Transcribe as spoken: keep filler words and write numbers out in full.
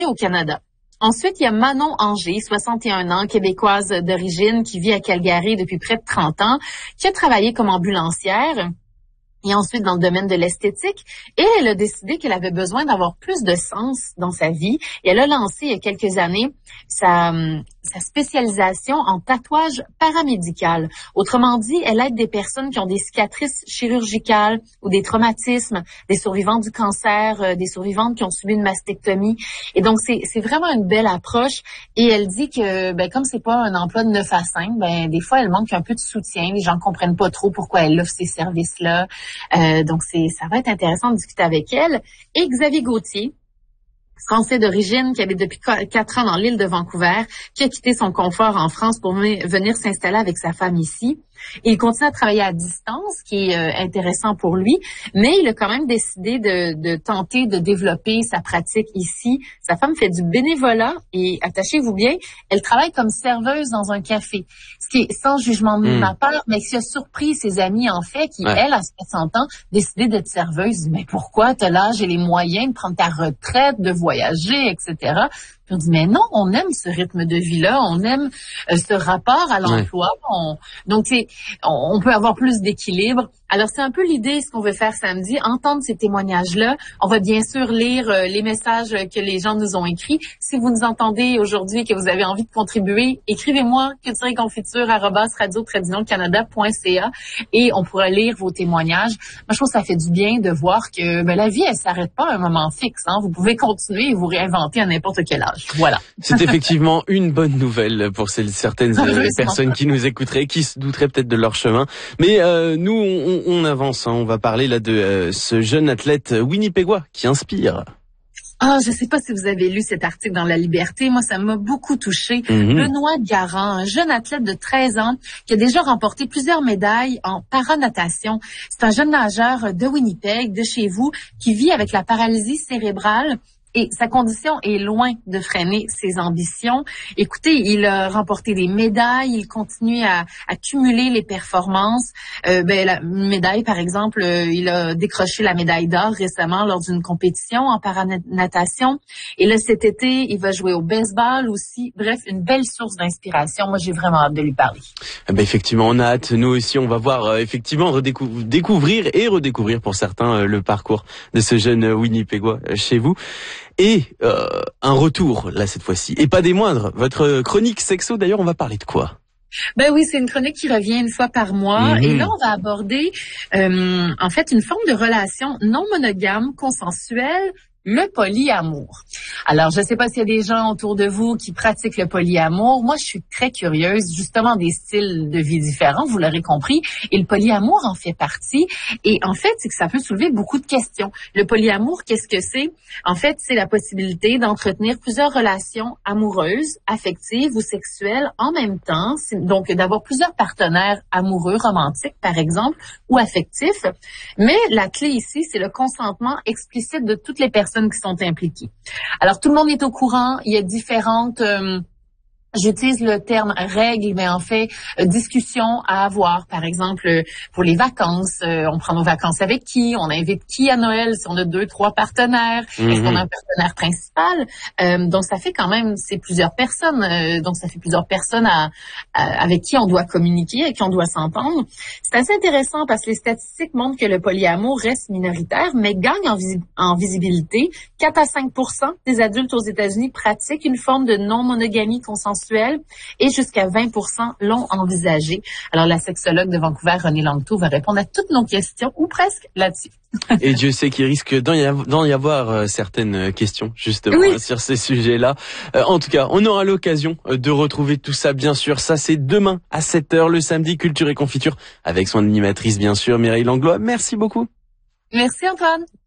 au Canada. Ensuite, il y a Manon Anger, soixante et un ans, québécoise d'origine, qui vit à Calgary depuis près de trente ans, qui a travaillé comme ambulancière. Et ensuite, dans le domaine de l'esthétique, et elle a décidé qu'elle avait besoin d'avoir plus de sens dans sa vie. Et elle a lancé, il y a quelques années, sa, sa spécialisation en tatouage paramédical. Autrement dit, elle aide des personnes qui ont des cicatrices chirurgicales ou des traumatismes, des survivants du cancer, euh, des survivantes qui ont subi une mastectomie. Et donc, c'est, c'est vraiment une belle approche. Et elle dit que, ben, comme c'est pas un emploi de neuf à cinq, ben, des fois, elle manque un peu de soutien. Les gens comprennent pas trop pourquoi elle offre ces services-là. Euh, donc, c'est, ça va être intéressant de discuter avec elle. Et Xavier Gauthier, Français d'origine, qui habite depuis quatre ans dans l'île de Vancouver, qui a quitté son confort en France pour venir s'installer avec sa femme ici. Et il continue à travailler à distance, ce qui est euh, intéressant pour lui, mais il a quand même décidé de, de tenter de développer sa pratique ici. Sa femme fait du bénévolat et, attachez-vous bien, elle travaille comme serveuse dans un café, ce qui est sans jugement de mmh. ma part, mais qui a surpris ses amis, en fait, qui, ouais. elle, à soixante ans, décidé d'être serveuse. Mais pourquoi? T'as l'âge et les moyens de prendre ta retraite, de voyager, et cetera. Puis on dit, mais non, on aime ce rythme de vie-là, on aime euh, ce rapport à l'emploi. Ouais. On, donc, c'est, on, on peut avoir plus d'équilibre. Alors, c'est un peu l'idée, ce qu'on veut faire samedi, entendre ces témoignages-là. On va bien sûr lire euh, les messages que les gens nous ont écrits. Si vous nous entendez aujourd'hui et que vous avez envie de contribuer, écrivez-moi culture-confiture arobase radio tiret canada point c a et on pourra lire vos témoignages. Moi, je trouve que ça fait du bien de voir que ben, la vie, elle s'arrête pas à un moment fixe. Hein. Vous pouvez continuer et vous réinventer à n'importe quel âge. Voilà. C'est effectivement une bonne nouvelle pour ces, certaines euh, personnes qui nous écouteraient, qui se douteraient peut-être de leur chemin. Mais euh, nous, on, on avance. Hein. On va parler là de euh, ce jeune athlète winnipégois qui inspire. Ah, je sais pas si vous avez lu cet article dans La Liberté. Moi, ça m'a beaucoup touché. Mm-hmm. Benoît Garand, un jeune athlète de treize ans qui a déjà remporté plusieurs médailles en paranatation. C'est un jeune nageur de Winnipeg, de chez vous, qui vit avec la paralysie cérébrale. Et sa condition est loin de freiner ses ambitions. Écoutez, il a remporté des médailles, il continue à, à cumuler les performances. Euh, ben, la médaille, par exemple, euh, il a décroché la médaille d'or récemment lors d'une compétition en paranatation. Et là, cet été, il va jouer au baseball aussi. Bref, une belle source d'inspiration. Moi, j'ai vraiment hâte de lui parler. Eh ben, effectivement, on a hâte. Nous aussi, on va voir euh, effectivement redécou- découvrir et redécouvrir pour certains euh, le parcours de ce jeune euh, Winnipégois euh, chez vous. Et euh, un retour, là, cette fois-ci. Et pas des moindres. Votre chronique sexo, d'ailleurs, on va parler de quoi? Ben oui, c'est une chronique qui revient une fois par mois. Mmh. Et là, on va aborder, euh, en fait, une forme de relation non monogame, consensuelle, le polyamour. Alors, je ne sais pas s'il y a des gens autour de vous qui pratiquent le polyamour. Moi, je suis très curieuse, justement, des styles de vie différents, vous l'aurez compris. Et le polyamour en fait partie. Et en fait, c'est que ça peut soulever beaucoup de questions. Le polyamour, qu'est-ce que c'est? En fait, c'est la possibilité d'entretenir plusieurs relations amoureuses, affectives ou sexuelles en même temps. C'est donc d'avoir plusieurs partenaires amoureux, romantiques, par exemple, ou affectifs. Mais la clé ici, c'est le consentement explicite de toutes les personnes qui sont impliquées. Alors, tout le monde est au courant. Il y a différentes... Euh, J'utilise le terme règle, mais en fait, euh, discussion à avoir. Par exemple, euh, pour les vacances, euh, on prend nos vacances avec qui? On invite qui à Noël? Si on a deux, trois partenaires, mm-hmm. Est-ce qu'on a un partenaire principal? Euh, donc, ça fait quand même, c'est plusieurs personnes. Euh, donc, ça fait plusieurs personnes à, à, avec qui on doit communiquer, avec qui on doit s'entendre. C'est assez intéressant parce que les statistiques montrent que le polyamour reste minoritaire, mais gagne en, visi- en visibilité. quatre à cinq pour cent des adultes aux États-Unis pratiquent une forme de non-monogamie consensuelle et jusqu'à vingt pour cent l'ont envisagé. Alors, la sexologue de Vancouver, Renée Langto, va répondre à toutes nos questions, ou presque, là-dessus. Et Dieu sait qu'il risque d'en y avoir, d'en y avoir euh, certaines questions, justement, oui. sur ces sujets-là. Euh, en tout cas, on aura l'occasion de retrouver tout ça, bien sûr. Ça, c'est demain à sept heures, le samedi, Culture et Confiture, avec son animatrice, bien sûr, Mireille Langlois. Merci beaucoup. Merci, Antoine.